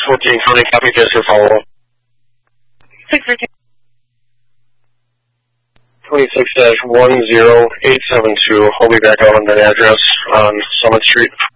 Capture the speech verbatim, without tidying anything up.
fourteen County, copy, just your follow-up. six thirteen. twenty-six dash one zero eight seven two. I'll be back out on that address on Summit Street.